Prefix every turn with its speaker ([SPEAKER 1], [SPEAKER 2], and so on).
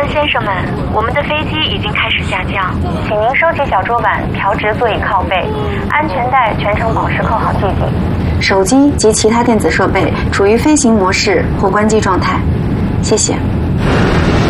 [SPEAKER 1] 人先生们，我们的飞机已经开始下降，请您收起小桌板，调直座椅靠背，安全带全程保持扣好系紧。手机及其他电子设备处于飞行模式或关机状态。谢谢。